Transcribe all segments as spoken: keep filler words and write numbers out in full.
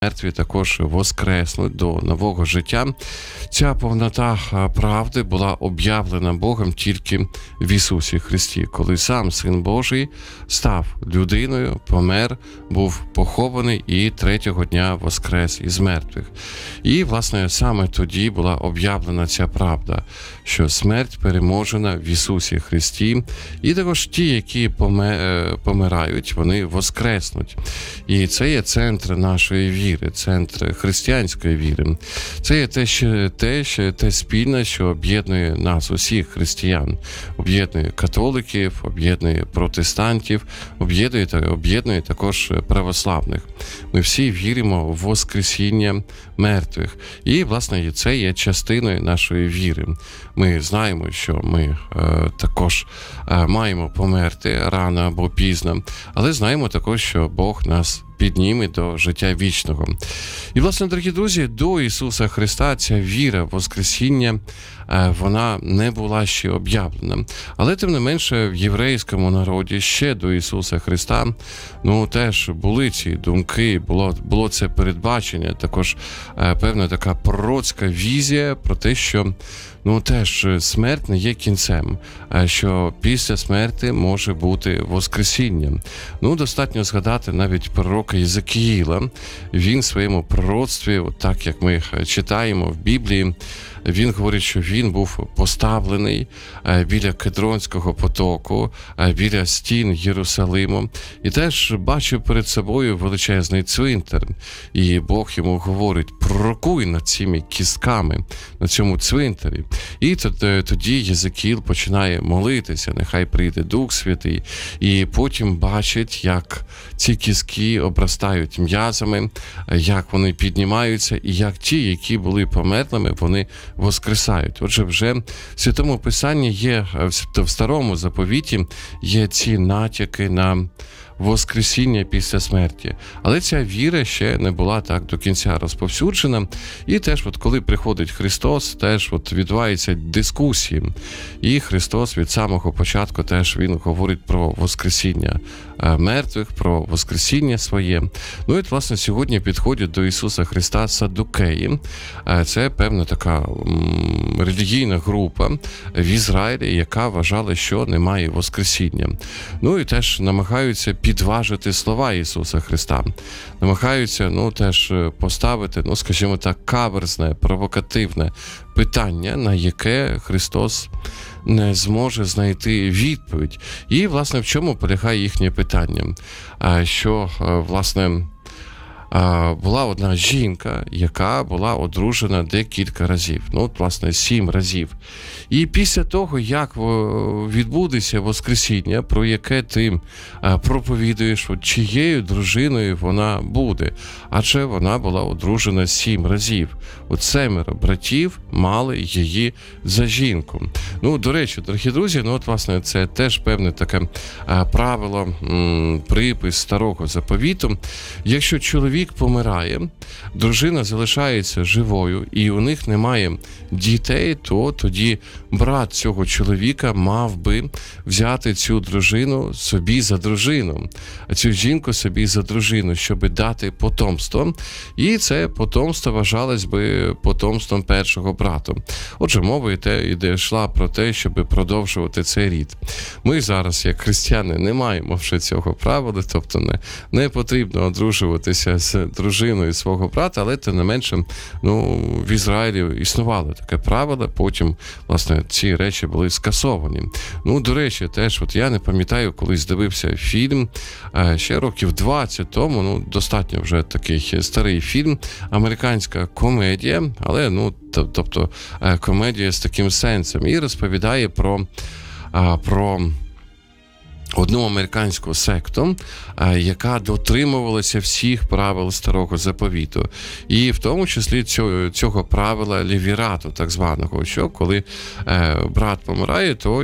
мертві також воскреснуть до нового життя. Ця повнота правди була об'явлена Богом тільки в Ісусі Христі, коли сам Син Божий став людиною, помер, був похований і третього дня воскрес із мертвих. І, власне, саме тоді була об'явлена ця правда, що смерть переможена в Ісусі Христі, і також ті, які помирають, вони воскреснуть. І це є центр нашої віри, центр християнської віри. Це є те, що, те, що, те спільне, що об'єднує нас, усіх християн. Об'єднує католиків, об'єднує протестантів, об'єднує, об'єднує також православних. Ми всі віримо в воскресіння мертвих. І, власне, це є частиною нашої віри. Ми знаємо, що ми е, також е, маємо померти рано або пізно, але знаємо також, що Бог нас підніме до життя вічного. І, власне, дорогі друзі, до Ісуса Христа ця віра в воскресіння, вона не була ще об'явлена. Але, тим не менше, в єврейському народі ще до Ісуса Христа, ну, теж були ці думки, було, було це передбачення, також певна така пророцька візія про те, що ну, теж смерть не є кінцем, що після смерті може бути воскресіння. Ну, достатньо згадати навіть пророка Єзекіїла. Він в своєму пророцтві, так як ми читаємо в Біблії, він говорить, що він був поставлений біля Кедронського потоку, біля стін Єрусалиму, і теж бачив перед собою величезний цвинтар. І Бог йому говорить: пророкуй над цими кістками, на цьому цвинтарі. І тоді Єзекіїл починає молитися, нехай прийде Дух Святий, і потім бачить, як ці кістки обростають м'язами, як вони піднімаються, і як ті, які були померлими, вони воскресають. Отже, вже в Святому Писанні є, в Старому Заповіті є ці натяки на воскресіння після смерті. Але ця віра ще не була так до кінця розповсюджена. І теж, от коли приходить Христос, теж от відбуваються дискусії. І Христос від самого початку теж він говорить про воскресіння мертвих, про воскресіння своє. Ну і, власне, сьогодні підходять до Ісуса Христа саддукеї. Це певна така м, релігійна група в Ізраїлі, яка вважала, що немає воскресіння. Ну і теж намагаються підважити слова Ісуса Христа. Намагаються, ну, теж поставити, ну, скажімо так, каверзне, провокативне питання, на яке Христос не зможе знайти відповідь. І, власне, в чому полягає їхнє питання? Що, власне, була одна жінка, яка була одружена декілька разів. Ну, от, власне, сім разів. І після того, як відбудеться воскресіння, про яке ти проповідуєш, от, чиєю дружиною вона буде. Адже вона була одружена сім разів. От семеро братів мали її за жінку. Ну, до речі, дорогі друзі, ну, от, власне, це теж певне таке правило, м, припис Старого Заповіту. Якщо чоловік помирає, дружина залишається живою і у них немає дітей, то тоді брат цього чоловіка мав би взяти цю дружину собі за дружину, а цю жінку собі за дружину, щоб дати потомство. І це потомство вважалось би потомством першого брата. Отже, мова йде йшла про те, щоб продовжувати цей рід. Ми зараз, як християни, не маємо вже цього правила, тобто не, не потрібно одружуватися з дружиною свого брата, але тим не менше, ну, в Ізраїлі існувало таке правило, потім, власне, ці речі були скасовані. Ну, до речі, теж, от я не пам'ятаю, колись дивився фільм ще років двадцять тому, ну, достатньо вже такий старий фільм, американська комедія, але, ну, тобто, комедія з таким сенсом, і розповідає про, про одну американську секту, яка дотримувалася всіх правил Старого Заповіту. І в тому числі цього, цього правила левірату, так званого, що коли брат помирає, то,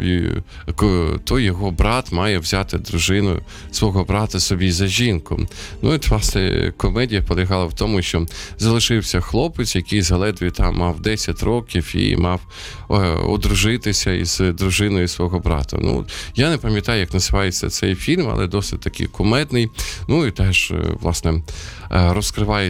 то його брат має взяти дружину свого брата собі за жінку. Ну і, власне, комедія полягала в тому, що залишився хлопець, який заледве там мав десять років і мав одружитися із дружиною свого брата. Ну, я не пам'ятаю, пам'ятаю, як називається цей фільм, але досить такий кумедний. Ну і теж, власне, розкриває